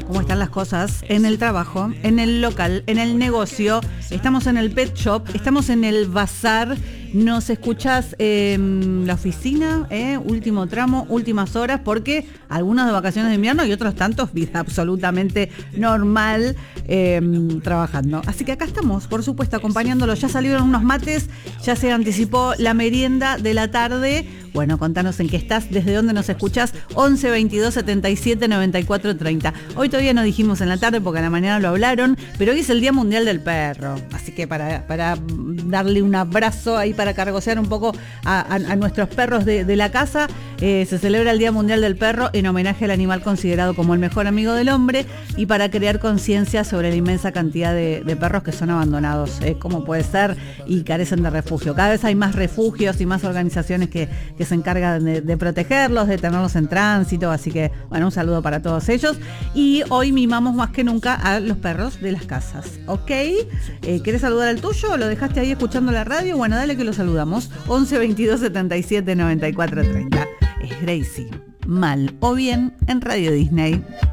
cómo están las cosas en el trabajo, en el local, en el negocio. Estamos en el pet shop, estamos en el bazar. Nos escuchás en la oficina, último tramo, últimas horas, porque algunos de vacaciones de invierno y otros tantos vida absolutamente normal trabajando. Así que acá estamos, por supuesto, acompañándolos. Ya salieron unos mates, ya se anticipó la merienda de la tarde. Bueno, contanos en qué estás, desde dónde nos escuchás. 11 22 77 94 30. Hoy todavía no dijimos en la tarde porque a la mañana lo hablaron, pero hoy es el Día Mundial del Perro. Así que para darle un abrazo ahí, para cargosear un poco a nuestros perros de la casa, se celebra el Día Mundial del Perro en homenaje al animal considerado como el mejor amigo del hombre y para crear conciencia sobre la inmensa cantidad de perros que son abandonados, como puede ser, y carecen de refugio. Cada vez hay más refugios y más organizaciones que se encargan de protegerlos, de tenerlos en tránsito, así que bueno, un saludo para todos ellos. Y hoy mimamos más que nunca a los perros de las casas, ¿ok? ¿Querés saludar al tuyo? ¿Lo dejaste ahí escuchando la radio? Bueno, dale que lo saludamos. 11 22 77 94 30. Es Gracie, mal o bien, en Radio Disney.